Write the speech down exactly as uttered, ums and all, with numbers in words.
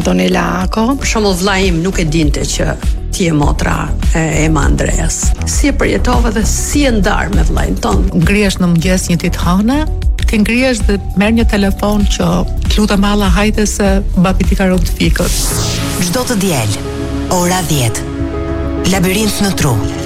Antonela Ako. Për shembull vllai im nuk e dinte që ti je motra e Ema Andreas. Si e përjetove dhe si e ndar me vllain ton? Ngrihesh në mëngjes një ditë hënë, ti ngrihesh dhe merr një telefon që të lutem alla hajde se babi ti ka rënë të fikët. Çdo të diel, ora dhjetë. Labirint në tru.